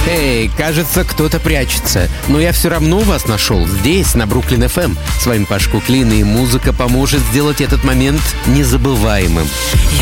Эй, кажется, кто-то прячется. Но я все равно вас нашел здесь, на Бруклин FM. С вами Паш Куклин, и музыка поможет сделать этот момент незабываемым.